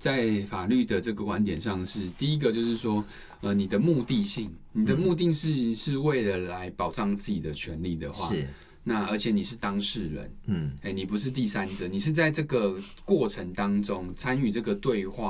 在法律的这个观点上是第一个，就是说，你的目的性，你的目的是为了来保障自己的权利的话， 是。 那而且你是当事人，你不是第三者，你是在这个过程当中参与这个对话。